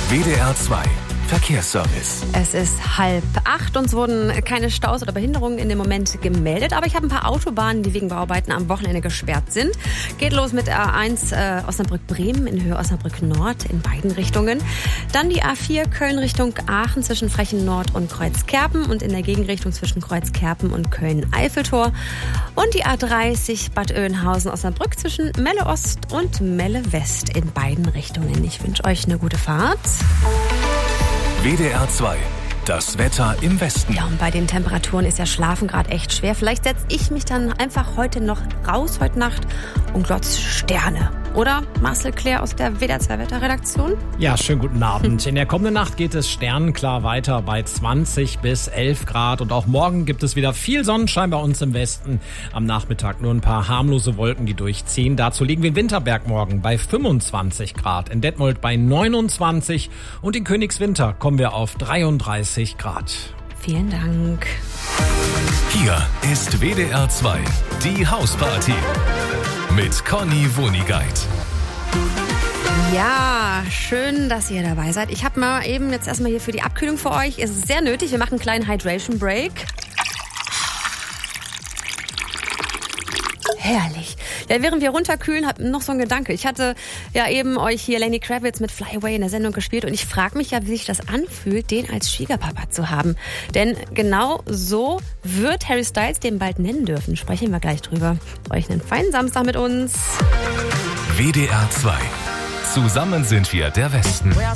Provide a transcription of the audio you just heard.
WDR 2 Verkehrsservice. Es ist 7:30 und es wurden keine Staus oder Behinderungen in dem Moment gemeldet. Aber ich habe ein paar Autobahnen, die wegen Bauarbeiten am Wochenende gesperrt sind. Geht los mit der A1 Osnabrück-Bremen in Höhe Osnabrück-Nord in beiden Richtungen. Dann die A4 Köln Richtung Aachen zwischen Frechen-Nord und Kreuzkerpen und in der Gegenrichtung zwischen Kreuzkerpen und Köln-Eiffeltor. Und die A30 Bad Oeynhausen-Osnabrück zwischen Melle-Ost und Melle-West in beiden Richtungen. Ich wünsche euch eine gute Fahrt. WDR 2, das Wetter im Westen. Ja, und bei den Temperaturen ist ja Schlafen gerade echt schwer. Vielleicht setze ich mich dann einfach heute noch raus, heute Nacht, und glotze Sterne. Oder, Marcel Claire aus der WDR 2 Wetterredaktion? Ja, schönen guten Abend. In der kommenden Nacht geht es sternenklar weiter bei 20 bis 11 Grad. Und auch morgen gibt es wieder viel Sonnenschein bei uns im Westen. Am Nachmittag nur ein paar harmlose Wolken, die durchziehen. Dazu liegen wir in Winterberg morgen bei 25 Grad, in Detmold bei 29 und in Königswinter kommen wir auf 33 Grad. Vielen Dank. Hier ist WDR 2, die Hausparty mit Conny Wonigkeit. Ja, schön, dass ihr dabei seid. Ich habe mal eben jetzt erstmal hier für die Abkühlung für euch. Es ist sehr nötig. Wir machen einen kleinen Hydration Break. Herrlich. Ja, während wir runterkühlen, hab noch so ein Gedanke. Ich hatte ja eben euch hier Lenny Kravitz mit Fly Away in der Sendung gespielt und ich frage mich ja, wie sich das anfühlt, den als Schwiegerpapa zu haben. Denn genau so wird Harry Styles den bald nennen dürfen. Sprechen wir gleich drüber. Euch einen feinen Samstag mit uns. WDR 2. Zusammen sind wir der Westen.